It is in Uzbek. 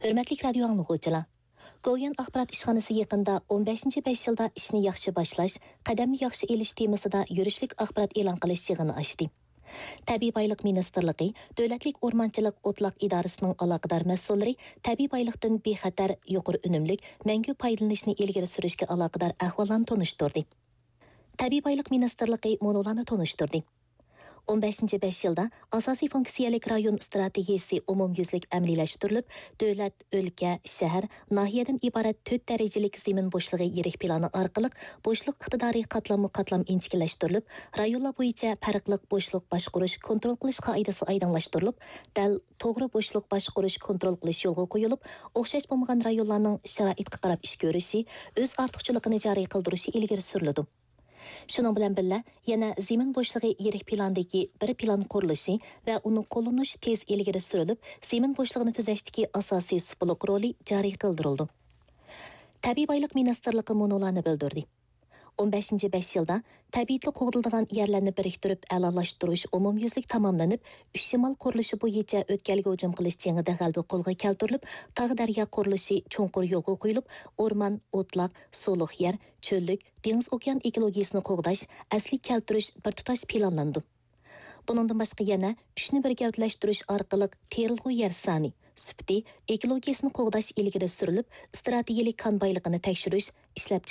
Hörmətli radio anlıqçılar. Goyan axbarat işxanası yaqında 15-5 yılda işni yaxşı başlaş, qadamni yaxşı elish temasida yurishlik axbarat e'lon qilish yig'ini ochdi. Tabiiy bayliq ministrligi, Davlatlik o'rmonchilik o'tloq idorasining aloqador mas'ullari tabiiy bayliqdan bexatar, yuqori unumlik, mangu foydalanishni ilgari surishga aloqador ahvollarni tanishtirdi. Tabiiy bayliq ministrligi monolarni tanishtirdi. 15-5 yılda asosiy funksiyalik rayon strategiyasi umumyuzlik amaliyleştirilib, davlat, o'lka, shahar, nahiyadan iborat 4 darajalik zemin bo'shligi yirik plani orqali bo'shliq iqtidori qatlam inchikilashtirilib, rayonlar bo'yicha farqli bo'shliq boshqarish, kontrol qilish qoidasi oydinlashtirilib, dal to'g'ri bo'shliq boshqarish, kontrol qilish yo'lga qo'yilib, o'xshash bo'lmagan rayonlarning sharoitga qarab ish ko'rishi, o'z ortiqchiligini joriy qildirishi ilgari suriladi. Şunun bilan birga, yana zemin bo'shligi yirik plandagi bir plan qurilishi va uni qo'llanish tez ilgari surilib, zemin bo'shligini tuzashdagi asosiy supuliq roli joriy qildirildi. Tabiiy bayliq ministrligi monolarni bildirdi. 15-5 yılda tabiiyatli qo'g'dildigan yerlarni biriktirib a'lolashtirish umumyuzlik tamomlanib, Ushchimal qurilishi bo'yicha o'tkalga hujum qilish jangida g'alaba qo'lga keltirilib, tog' daryo qurilishi cho'nqur yo'lga qo'yilib, o'rmon, o'tloq, so'liq yer, cho'llik, dengiz okean ekologiyasini qo'g'dash, asli keltirish bir tutash planlandi. Buningdan boshqa yana ishni bir gavdalashtirish orqali terilg'u yer soni, sufti, ekologiyasini qo'g'dash ilgari surilib, strategik kon boyligini tekshirish, ishlab